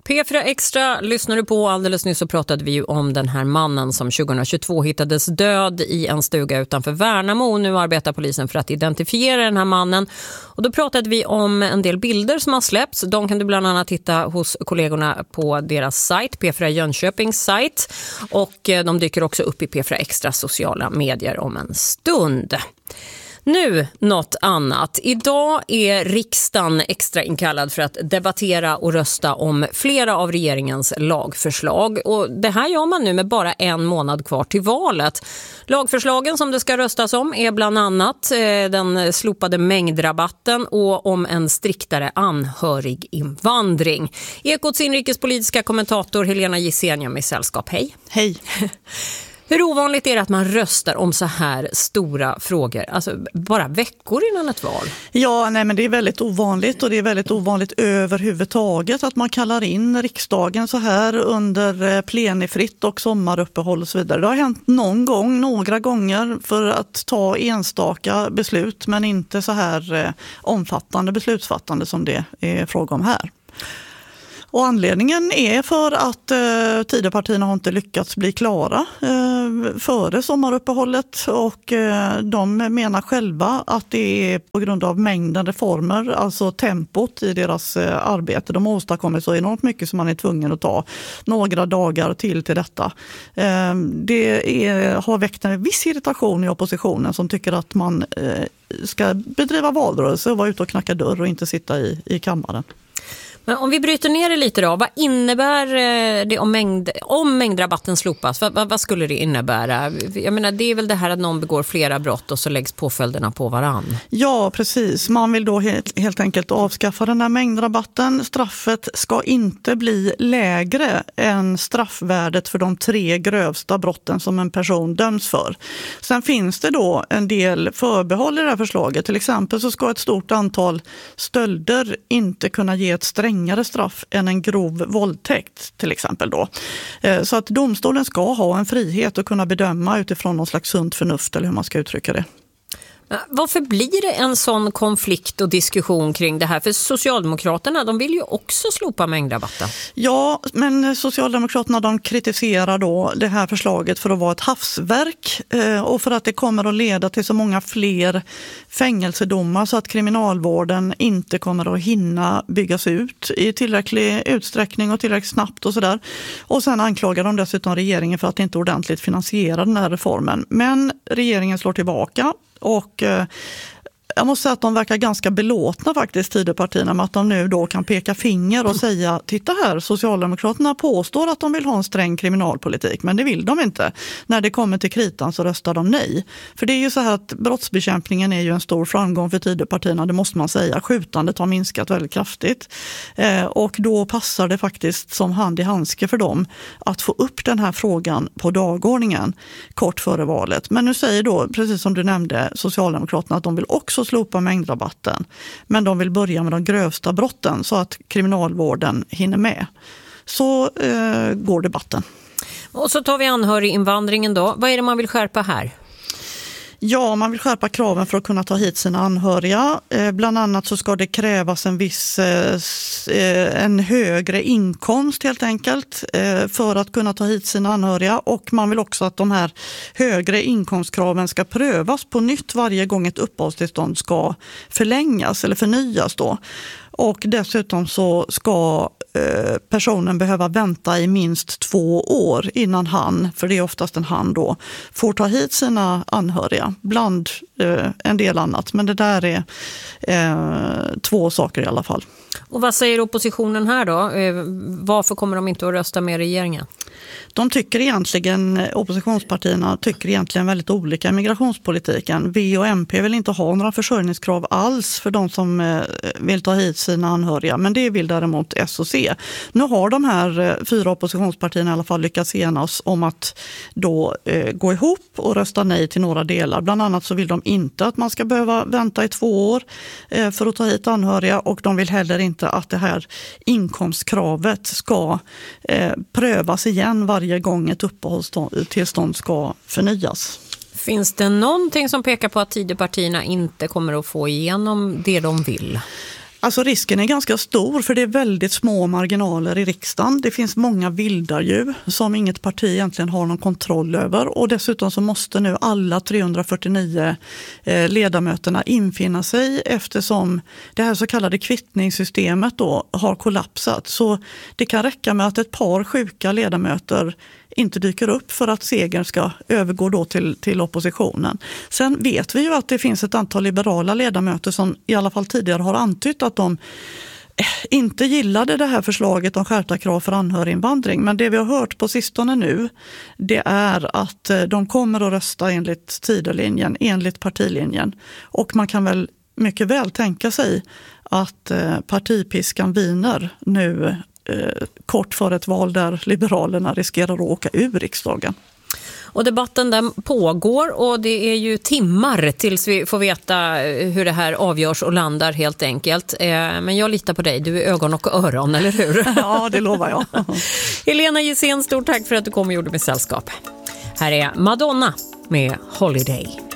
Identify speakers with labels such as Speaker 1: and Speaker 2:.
Speaker 1: P4 Extra lyssnar du på. Alldeles nyss så pratade vi ju om den här mannen som 2022 hittades död i en stuga utanför Värnamo. Nu arbetar polisen för att identifiera den här mannen. Och då pratade vi om en del bilder som har släppts. De kan du bland annat hitta hos kollegorna på deras sajt, P4 Jönköpings sajt. Och de dyker också upp i P4 Extra sociala medier om en stund. Nu något annat. Idag är riksdagen extra inkallad för att debattera och rösta om flera av regeringens lagförslag. Och det här gör man nu med bara en månad kvar till valet. Lagförslagen som det ska röstas om är bland annat den slopade mängdrabatten och om en striktare anhöriginvandring. Ekots inrikespolitiska kommentator Helena Gissenium i sällskap. Hej!
Speaker 2: Hej!
Speaker 1: Hur ovanligt är det att man röstar om så här stora frågor, alltså bara veckor innan ett val?
Speaker 2: Ja, nej, men det är väldigt ovanligt, och det är väldigt ovanligt överhuvudtaget att man kallar in riksdagen så här under plenifritt och sommaruppehåll och så vidare. Det har hänt några gånger för att ta enstaka beslut, men inte så här omfattande beslutsfattande som det är fråga om här. Och anledningen är för att Tidöpartierna har inte lyckats bli klara före sommaruppehållet, och de menar själva att det är på grund av mängden reformer, alltså tempot i deras arbete. De har åstadkommit så enormt mycket som man är tvungen att ta några dagar till detta. Har väckt en viss irritation i oppositionen som tycker att man ska bedriva valrörelse och vara ute och knacka dörr och inte sitta i kammaren.
Speaker 1: Men om vi bryter ner det lite då, vad innebär det om mängdrabatten slopas? Vad skulle det innebära? Jag menar, det är väl det här att någon begår flera brott och så läggs påföljderna på varann.
Speaker 2: Ja, precis. Man vill då helt enkelt avskaffa den här mängdrabatten. Straffet ska inte bli lägre än straffvärdet för de 3 grövsta brotten som en person döms för. Sen finns det då en del förbehåll i det här förslaget. Till exempel så ska ett stort antal stölder inte kunna ge ett strängare straff än en grov våldtäkt till exempel då. Så att domstolen ska ha en frihet att kunna bedöma utifrån någon slags sunt förnuft, eller hur man ska uttrycka det.
Speaker 1: Varför blir det en sån konflikt och diskussion kring det här? För Socialdemokraterna, de vill ju också slopa mängdrabatten. Ja, men Socialdemokraterna, de kritiserar då det här förslaget för att vara ett havsverk och för att det kommer att leda till så många fler fängelsedomar så att kriminalvården inte kommer att hinna byggas ut i tillräcklig utsträckning och tillräckligt snabbt och sådär. Och sen anklagar de dessutom regeringen för att inte ordentligt finansiera den här reformen. Men regeringen slår tillbaka. Och jag måste säga att de verkar ganska belåtna faktiskt, Tidöpartierna, med att de nu då kan peka finger och säga: titta här, Socialdemokraterna påstår att de vill ha en sträng kriminalpolitik, men det vill de inte. När det kommer till kritan så röstar de nej. För det är ju så här att brottsbekämpningen är ju en stor framgång för Tidöpartierna, det måste man säga. Skjutandet har minskat väldigt kraftigt. Och då passar det faktiskt som hand i handske för dem att få upp den här frågan på dagordningen kort före valet. Men nu säger då, precis som du nämnde, Socialdemokraterna att de vill också slopa mängdrabatten, men de vill börja med de grövsta brotten så att kriminalvården hinner med. Så går debatten. Och så tar vi anhöriginvandringen då. Vad är det man vill skärpa här?
Speaker 2: Ja, man vill skärpa kraven för att kunna ta hit sina anhöriga. Bland annat så ska det krävas en högre inkomst helt enkelt för att kunna ta hit sina anhöriga. Och man vill också att de här högre inkomstkraven ska prövas på nytt varje gång ett uppehållstillstånd ska förlängas eller förnyas då. Och dessutom så ska personen behöva vänta i minst 2 år innan han, för det är oftast en han då, får ta hit sina anhöriga. Bland en del annat, men det där är 2 saker i alla fall.
Speaker 1: Och vad säger oppositionen här då? Varför kommer de inte att rösta med regeringen?
Speaker 2: De tycker egentligen, oppositionspartierna tycker egentligen väldigt olika i migrationspolitiken. V och MP vill inte ha några försörjningskrav alls för de som vill ta hit sina anhöriga, men det vill däremot S och C. Nu har de här 4 oppositionspartierna i alla fall lyckats enas om att då gå ihop och rösta nej till några delar. Bland annat så vill de inte att man ska behöva vänta i 2 år för att ta hit anhöriga, och de vill heller inte att det här inkomstkravet ska prövas igen varje gång ett uppehållstillstånd ska förnyas.
Speaker 1: Finns det någonting som pekar på att Tidöpartierna inte kommer att få igenom det de vill?
Speaker 2: Alltså risken är ganska stor för det är väldigt små marginaler i riksdagen. Det finns många vildardjur som inget parti egentligen har någon kontroll över och dessutom så måste nu alla 349 ledamöterna infinna sig eftersom det här så kallade kvittningssystemet då har kollapsat. Så det kan räcka med att ett par sjuka ledamöter inte dyker upp för att segern ska övergå då till oppositionen. Sen vet vi ju att det finns ett antal liberala ledamöter som i alla fall tidigare har antytt att de inte gillade det här förslaget om skärpta krav för anhöriginvandring. Men det vi har hört på sistone nu, det är att de kommer att rösta enligt Tidölinjen, enligt partilinjen. Och man kan väl mycket väl tänka sig att partipiskan viner nu kort för ett val där Liberalerna riskerar att åka ur riksdagen.
Speaker 1: Och debatten den pågår och det är ju timmar tills vi får veta hur det här avgörs och landar helt enkelt. Men jag litar på dig, du är ögon och öron, eller hur?
Speaker 2: Ja, det lovar jag.
Speaker 1: Helena Gissén, stort tack för att du kom och gjorde mig sällskap. Här är Madonna med Holiday.